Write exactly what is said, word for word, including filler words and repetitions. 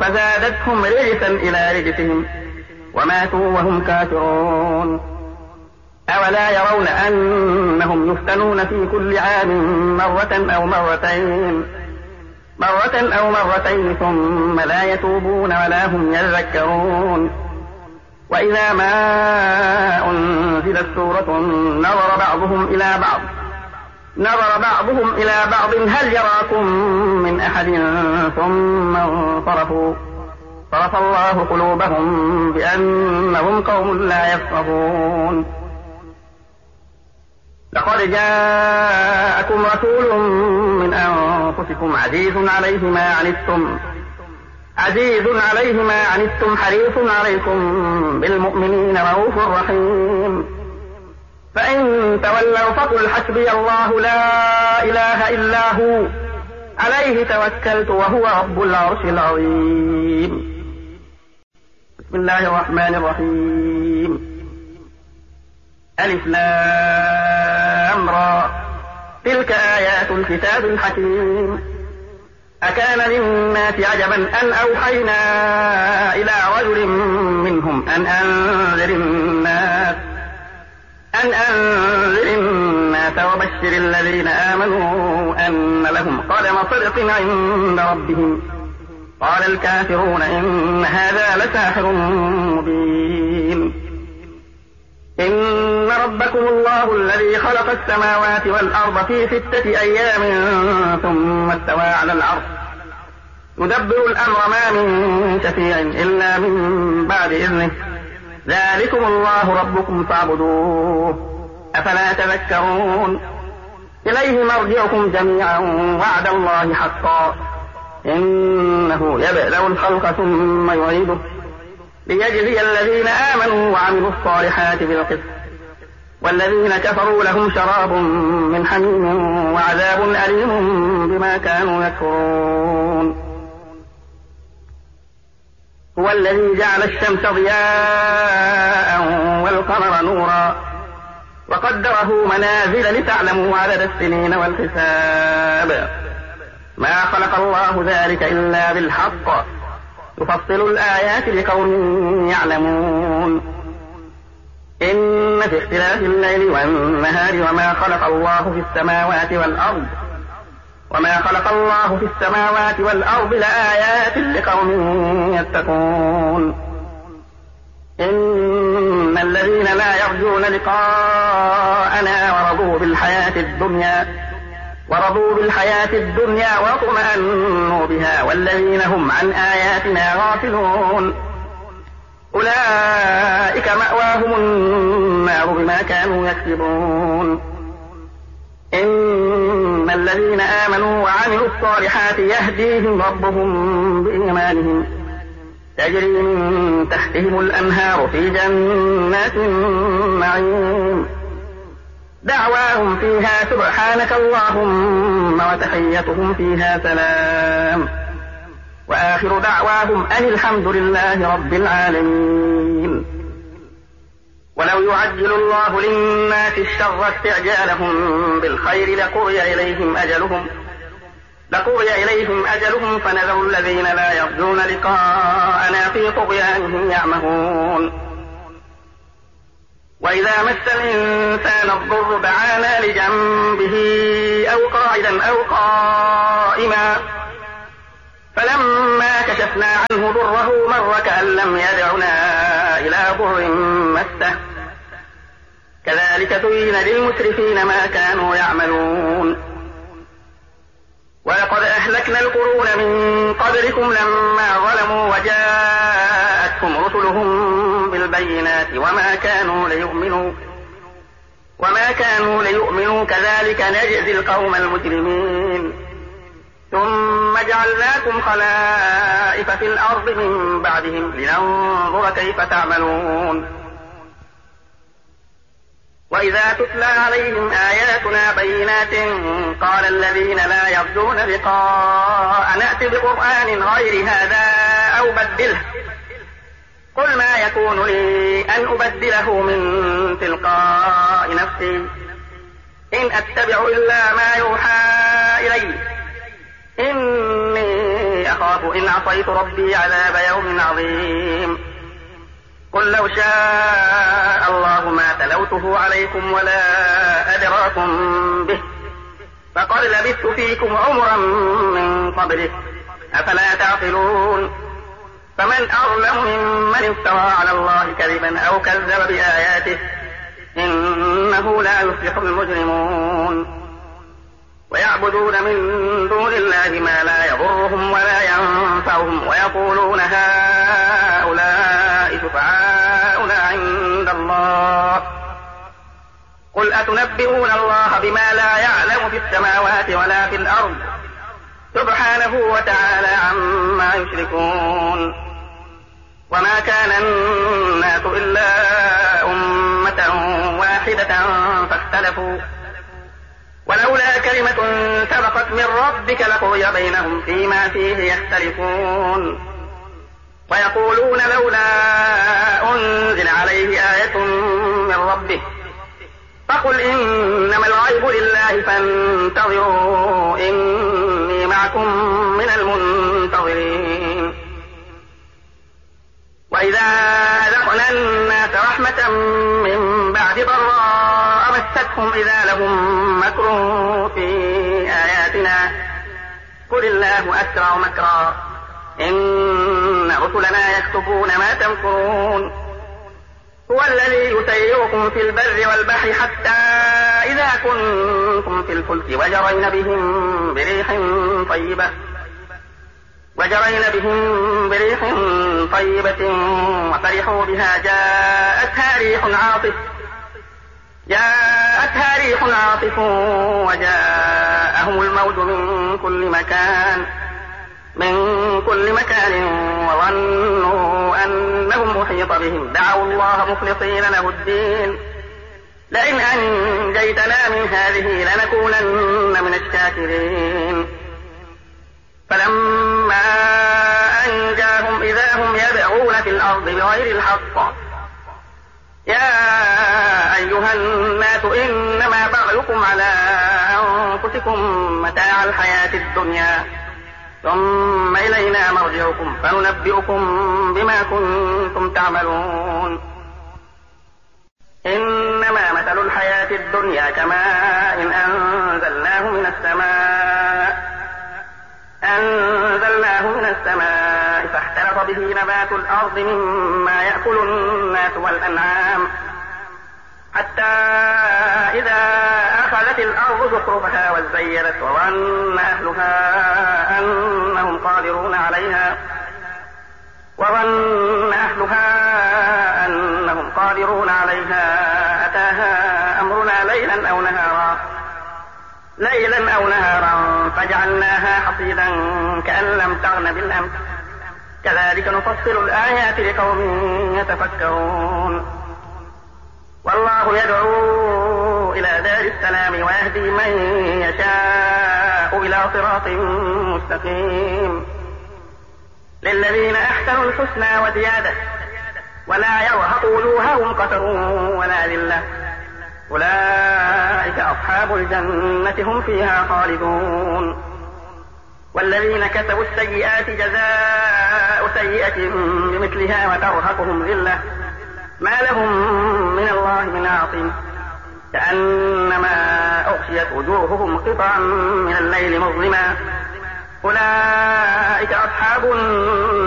وزادتهم رجسا إلى رجسهم وماتوا وهم كافرون. أولا يرون أنهم يفتنون في كل عام مرة أو مرتين مرة أو مرتين ثم لا يتوبون ولا هم يذكرون. وإذا ما أنزلت سورة نظر بعضهم إلى بعض نظر بعضهم إلى بعض هل يراكم من أحد ثم انصرفوا صرف الله قلوبهم بأنهم قوم لا يفقهون. لقد جاءكم رسول من أنفسكم عزيز عليه ما عنتم عزيز عليه ما عنتم حريص عليكم بالمؤمنين رؤوف رحيم. فإن تولوا فقل حسبي الله لا إله إلا هو عليه توكلت وهو رب العرش العظيم. بسم الله الرحمن الرحيم. ألف لام را تلك آيات الكتاب الحكيم. أكان للناس عجبا أن أوحينا إلى رجل منهم أن أنذر الناس أن أنذر الناس وبشر الذين آمنوا أن لهم قدم صدق عند ربهم. قال الكافرون إن هذا لساحر مبين. إن ربكم الله الذي خلق السماوات والأرض في ستة أيام ثم استوى على العرش يدبر الأمر ما من شفيع إلا من بعد إذنه ذلكم الله ربكم فاعبدوه أفلا تذكرون. إليه مرجعكم جميعا وعد الله حقا إنه يبدأ الخلق ثم يعيده ليجزي الذين آمنوا وعملوا الصالحات بالقسط والذين كفروا لهم شراب من حميم وعذاب أليم بما كانوا يكفرون. هو الذي جعل الشمس ضياء والقمر نورا وقدره منازل لتعلموا عدد السنين والحساب ما خلق الله ذلك إلا بالحق يفصل الآيات لقوم يعلمون. إن في اختلاف الليل والنهار وما خلق الله في السماوات والأرض وما خلق الله في السماوات والأرض لآيات لقوم يتقون. إن الذين لا يرجون لقاءنا ورضوا بالحياة الدنيا ورضوا بالحياة الدنيا واطمأنوا بها والذين هم عن آياتنا غافلون أولئك مأواهم النار بما كانوا يكسبون. إن الذين آمنوا وعملوا الصالحات يهديهم ربهم بإيمانهم تجري من تحتهم الأنهار في جنات النعيم دعواهم فيها سبحانك اللهم وتحيتهم فيها سلام وآخر دعواهم أن الحمد لله رب العالمين. ولو يعجل الله للناس الشر استعجالهم بالخير لقضي إليهم أجلهم لقضي إليهم أجلهم فنذر الذين لا يرجون لقاءنا في طغيانهم يعمهون. وإذا مس الإنسان الضر دعانا لجنبه أو قاعدا أو قائما فلما كشفنا عنه ضره مر كأن لم يدعنا إلى ضر مسه كذلك زين للمسرفين ما كانوا يعملون. ولقد أهلكنا القرون من قبلكم لما ظلموا وجاءتهم رسلهم بالبينات وما كانوا ليؤمنوا وما كانوا ليؤمنوا كذلك نجزي القوم المجرمين. ثم جعلناكم خلائف في الأرض من بعدهم لننظر كيف تعملون. وإذا تتلى عليهم آياتنا بينات قال الذين لا يرجون لقاء نأت بقرآن غير هذا أو بدله قل ما يكون لي أن أبدله من تلقاء نفسي إن أتبع إلا ما يوحى إلي إني أخاف إن عصيت ربي عذاب يوم عظيم قل لو شاء الله ما تلوته عليكم ولا أدراكم به فقد لبثت فيكم عمرا من قبله أفلا تعقلون فمن أظلم ممن افترى على الله كذبا أو كذب بآياته إنه لا يفلح المجرمون ويعبدون من دون الله ما لا يضرهم ولا ينفعهم ويقولون هؤلاء شفعاؤنا عند الله قل أتنبئون الله بما لا يعلم في السماوات ولا في الأرض سبحانه وتعالى عما يشركون وما كان الناس إلا أمة واحدة فاختلفوا ولولا كلمة سبقت من ربك لقضي بينهم فيما فيه يختلفون ويقولون لولا أنزل عليه آية من ربه فقل إنما الغيب لله فانتظروا إني معكم من المنتظرين وإذا أذقنا الناس رحمة من بعد ضراء مستهم إذا لهم مكر في آياتنا قل الله أسرع مكرا إن رسلنا يكتبون ما تمكرون هو الذي يسيركم في البر والبحر حتى إذا كنتم في الفلك وجرين بهم بريح طيبة وجرين بهم بريح طيبة وفرحوا بها جاءتها ريح عاصف جاءتها ريح عاصف وجاءهم الموج من كل مكان من كل مكان وظنوا أنهم أحيط بهم دعوا الله مخلصين له الدين لئن أنجيتنا من هذه لنكونن من الشاكرين فلما أنجاهم إذا هم يبغون في الأرض بغير الحق يا أيها الناس إنما بغيكم على أنفسكم متاع الحياة الدنيا ثم إلينا مرجعكم فننبئكم بما كنتم تعملون إنما مثل الحياة الدنيا كماء إن أنزلناه من السماء أنزلناه من السماء فاختلط به نبات الأرض مما يأكل الناس والأنعام حتى إذا أخذت الأرض زخرفها وزينت وظن أهلها أنهم قادرون عليها وظن أهلها أنهم قادرون عليها أتاها أمرنا ليلا أو نهارا ليلا أو نهارا فجعلناها حصيدا كأن لم تغن بالأمس كذلك نفصل الآيات لقوم يتفكرون والله يدعو إلى دار السلام ويهدي من يشاء إلى صراط مستقيم للذين أحسنوا الحسنى وزيادة ولا يرهق وجوههم قتر ولا ذلة أولئك أصحاب الجنة هم فيها خالدون والذين كسبوا السيئات جزاء سيئة بمثلها وترهقهم ذلة ما لهم من الله من عاصم كأنما أغشيت وجوههم قطعا من الليل مظلما أولئك أصحاب